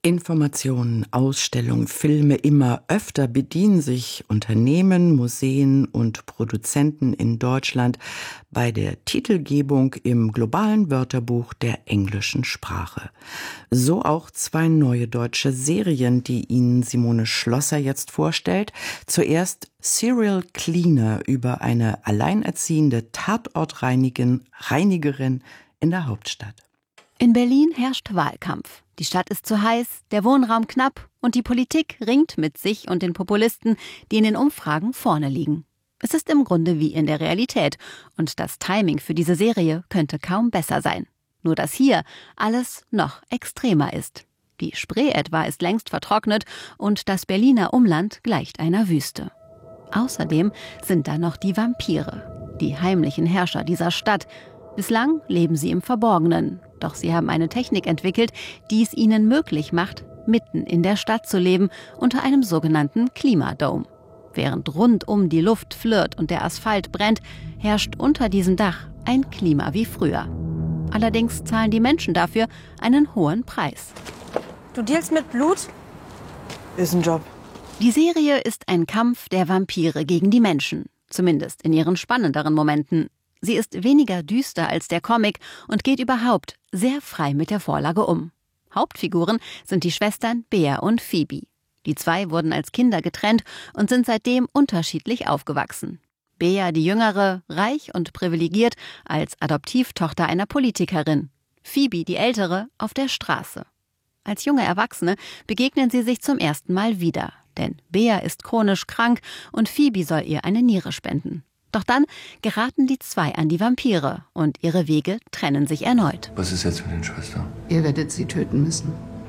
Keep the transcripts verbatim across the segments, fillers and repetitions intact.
Informationen, Ausstellungen, Filme, immer öfter bedienen sich Unternehmen, Museen und Produzenten in Deutschland bei der Titelgebung im globalen Wörterbuch der englischen Sprache. So auch zwei neue deutsche Serien, die Ihnen Simone Schlosser jetzt vorstellt. Zuerst Serial Cleaner über eine alleinerziehende Tatortreinigerin Reinigerin in der Hauptstadt. In Berlin herrscht Wahlkampf. Die Stadt ist zu heiß, der Wohnraum knapp und die Politik ringt mit sich und den Populisten, die in den Umfragen vorne liegen. Es ist im Grunde wie in der Realität und das Timing für diese Serie könnte kaum besser sein. Nur dass hier alles noch extremer ist. Die Spree etwa ist längst vertrocknet und das Berliner Umland gleicht einer Wüste. Außerdem sind da noch die Vampire, die heimlichen Herrscher dieser Stadt. Bislang leben sie im Verborgenen, doch sie haben eine Technik entwickelt, die es ihnen möglich macht, mitten in der Stadt zu leben, unter einem sogenannten Klimadome. Während rundum die Luft flirrt und der Asphalt brennt, herrscht unter diesem Dach ein Klima wie früher. Allerdings zahlen die Menschen dafür einen hohen Preis. Du dealst mit Blut? Ist ein Job. Die Serie ist ein Kampf der Vampire gegen die Menschen, zumindest in ihren spannenderen Momenten. Sie ist weniger düster als der Comic und geht überhaupt sehr frei mit der Vorlage um. Hauptfiguren sind die Schwestern Bea und Phoebe. Die zwei wurden als Kinder getrennt und sind seitdem unterschiedlich aufgewachsen. Bea, die Jüngere, reich und privilegiert als Adoptivtochter einer Politikerin. Phoebe, die Ältere, auf der Straße. Als junge Erwachsene begegnen sie sich zum ersten Mal wieder. Denn Bea ist chronisch krank und Phoebe soll ihr eine Niere spenden. Doch dann geraten die zwei an die Vampire und ihre Wege trennen sich erneut. Was ist jetzt mit den Schwestern? Ihr werdet sie töten müssen.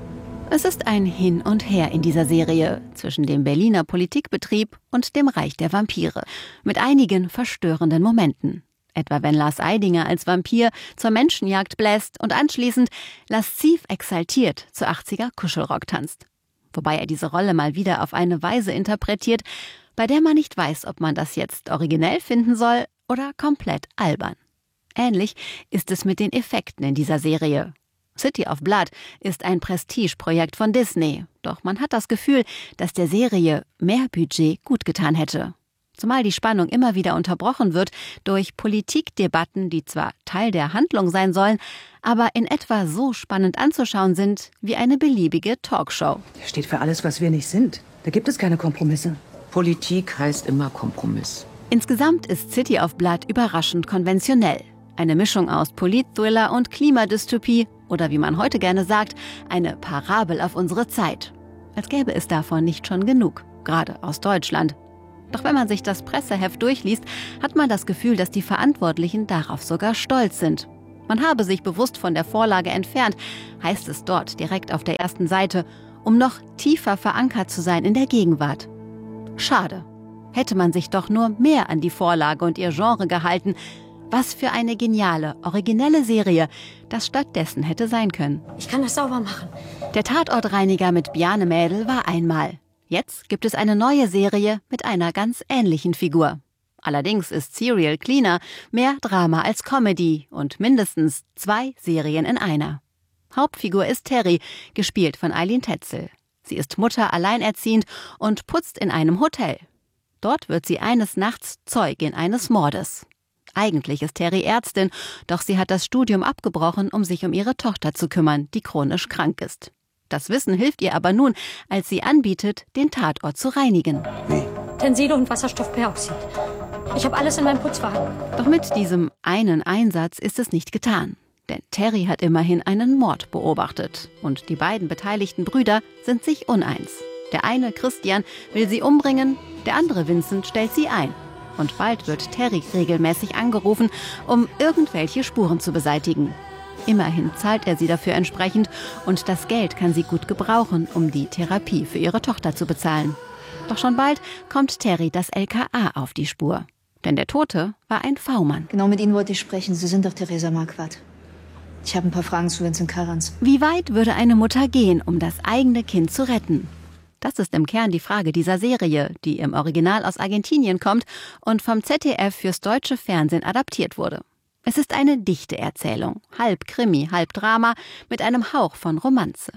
Es ist ein Hin und Her in dieser Serie zwischen dem Berliner Politikbetrieb und dem Reich der Vampire. Mit einigen verstörenden Momenten. Etwa wenn Lars Eidinger als Vampir zur Menschenjagd bläst und anschließend lasziv exaltiert zu achtziger Kuschelrock tanzt. Wobei er diese Rolle mal wieder auf eine Weise interpretiert, bei der man nicht weiß, ob man das jetzt originell finden soll oder komplett albern. Ähnlich ist es mit den Effekten in dieser Serie. City of Blood ist ein Prestigeprojekt von Disney, doch man hat das Gefühl, dass der Serie mehr Budget gut getan hätte. Zumal die Spannung immer wieder unterbrochen wird durch Politikdebatten, die zwar Teil der Handlung sein sollen, aber in etwa so spannend anzuschauen sind wie eine beliebige Talkshow. Der steht für alles, was wir nicht sind. Da gibt es keine Kompromisse. Politik heißt immer Kompromiss. Insgesamt ist City of Blood überraschend konventionell. Eine Mischung aus Politthriller und Klimadystopie oder wie man heute gerne sagt, eine Parabel auf unsere Zeit. Als gäbe es davon nicht schon genug, gerade aus Deutschland. Doch wenn man sich das Presseheft durchliest, hat man das Gefühl, dass die Verantwortlichen darauf sogar stolz sind. Man habe sich bewusst von der Vorlage entfernt, heißt es dort direkt auf der ersten Seite, um noch tiefer verankert zu sein in der Gegenwart. Schade. Hätte man sich doch nur mehr an die Vorlage und ihr Genre gehalten. Was für eine geniale, originelle Serie das stattdessen hätte sein können. Ich kann das sauber machen. Der Tatortreiniger mit Bjarne Mädel war einmal. Jetzt gibt es eine neue Serie mit einer ganz ähnlichen Figur. Allerdings ist Serial Cleaner mehr Drama als Comedy und mindestens zwei Serien in einer. Hauptfigur ist Terry, gespielt von Eileen Tetzel. Sie ist Mutter alleinerziehend und putzt in einem Hotel. Dort wird sie eines Nachts Zeugin eines Mordes. Eigentlich ist Terry Ärztin, doch sie hat das Studium abgebrochen, um sich um ihre Tochter zu kümmern, die chronisch krank ist. Das Wissen hilft ihr aber nun, als sie anbietet, den Tatort zu reinigen. Wie? Tensido und Wasserstoffperoxid. Ich habe alles in meinem Putzwagen. Doch mit diesem einen Einsatz ist es nicht getan. Denn Terry hat immerhin einen Mord beobachtet. Und die beiden beteiligten Brüder sind sich uneins. Der eine, Christian, will sie umbringen, der andere, Vincent, stellt sie ein. Und bald wird Terry regelmäßig angerufen, um irgendwelche Spuren zu beseitigen. Immerhin zahlt er sie dafür entsprechend und das Geld kann sie gut gebrauchen, um die Therapie für ihre Tochter zu bezahlen. Doch schon bald kommt Terry das L K A auf die Spur. Denn der Tote war ein V-Mann. Genau mit Ihnen wollte ich sprechen. Sie sind doch Theresa Marquardt. Ich habe ein paar Fragen zu Vincent Karans. Wie weit würde eine Mutter gehen, um das eigene Kind zu retten? Das ist im Kern die Frage dieser Serie, die im Original aus Argentinien kommt und vom Z D F fürs deutsche Fernsehen adaptiert wurde. Es ist eine dichte Erzählung, halb Krimi, halb Drama, mit einem Hauch von Romanze.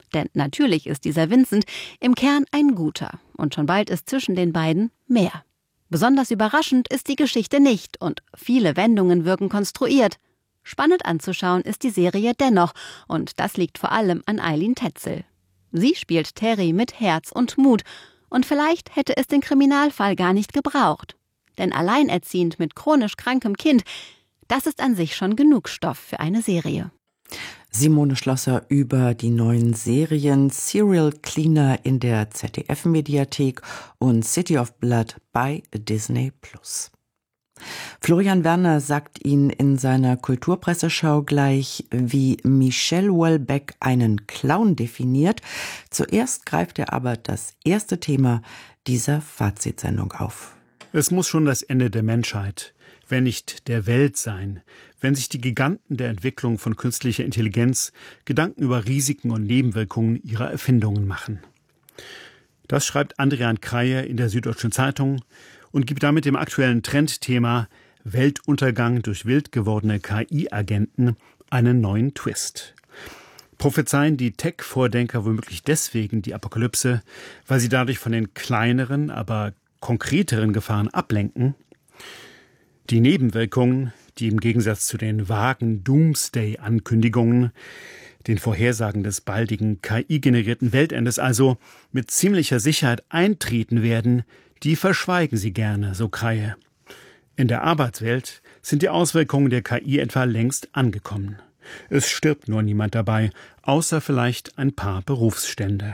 Denn natürlich ist dieser Vincent im Kern ein Guter. Und schon bald ist zwischen den beiden mehr. Besonders überraschend ist die Geschichte nicht und viele Wendungen wirken konstruiert. Spannend anzuschauen ist die Serie dennoch und das liegt vor allem an Eileen Tetzel. Sie spielt Terry mit Herz und Mut und vielleicht hätte es den Kriminalfall gar nicht gebraucht. Denn alleinerziehend mit chronisch krankem Kind, das ist an sich schon genug Stoff für eine Serie. Simone Schlosser über die neuen Serien Serial Cleaner in der Z D F-Mediathek und City of Blood bei Disney Plus. Florian Werner sagt Ihnen in seiner Kulturpresseschau gleich, wie Michel Houellebecq einen Clown definiert. Zuerst greift er aber das erste Thema dieser Fazitsendung auf. Es muss schon das Ende der Menschheit, wenn nicht der Welt sein, wenn sich die Giganten der Entwicklung von künstlicher Intelligenz Gedanken über Risiken und Nebenwirkungen ihrer Erfindungen machen. Das schreibt Andrian Kreier in der Süddeutschen Zeitung und gibt damit dem aktuellen Trendthema Weltuntergang durch wild gewordene K I-Agenten einen neuen Twist. Prophezeien die Tech-Vordenker womöglich deswegen die Apokalypse, weil sie dadurch von den kleineren, aber konkreteren Gefahren ablenken? Die Nebenwirkungen, die im Gegensatz zu den vagen Doomsday-Ankündigungen, den Vorhersagen des baldigen K I-generierten Weltendes also mit ziemlicher Sicherheit eintreten werden, die verschweigen sie gerne, so Kreier. In der Arbeitswelt sind die Auswirkungen der K I etwa längst angekommen. Es stirbt nur niemand dabei, außer vielleicht ein paar Berufsstände.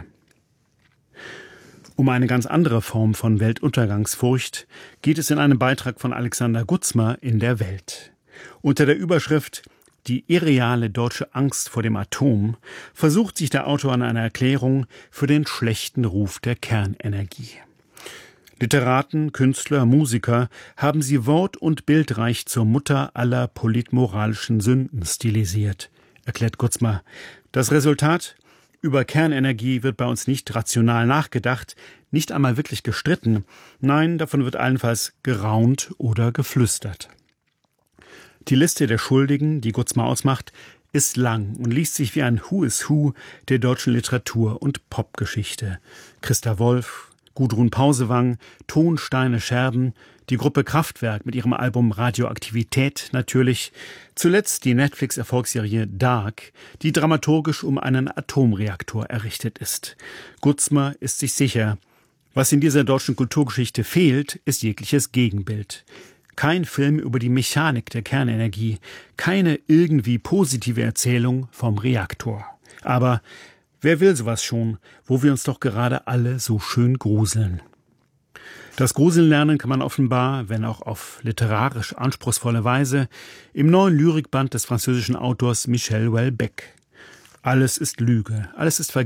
Um eine ganz andere Form von Weltuntergangsfurcht geht es in einem Beitrag von Alexander Gutzmer in der Welt. Unter der Überschrift »Die irreale deutsche Angst vor dem Atom« versucht sich der Autor an einer Erklärung für den schlechten Ruf der Kernenergie. Literaten, Künstler, Musiker haben sie wort- und bildreich zur Mutter aller politmoralischen Sünden stilisiert, erklärt Gutzmer. Das Resultat? Über Kernenergie wird bei uns nicht rational nachgedacht, nicht einmal wirklich gestritten. Nein, davon wird allenfalls geraunt oder geflüstert. Die Liste der Schuldigen, die Gutzmer ausmacht, ist lang und liest sich wie ein Who is Who der deutschen Literatur- und Popgeschichte. Christa Wolf, Gudrun Pausewang, Ton, Steine, Scherben, die Gruppe Kraftwerk mit ihrem Album Radioaktivität natürlich, zuletzt die Netflix-Erfolgsserie Dark, die dramaturgisch um einen Atomreaktor errichtet ist. Gutzmer ist sich sicher, was in dieser deutschen Kulturgeschichte fehlt, ist jegliches Gegenbild. Kein Film über die Mechanik der Kernenergie, keine irgendwie positive Erzählung vom Reaktor. Aber wer will sowas schon, wo wir uns doch gerade alle so schön gruseln? Das Gruseln lernen kann man offenbar, wenn auch auf literarisch anspruchsvolle Weise, im neuen Lyrikband des französischen Autors Michel Houellebecq. Alles ist Lüge, alles ist Vergehen.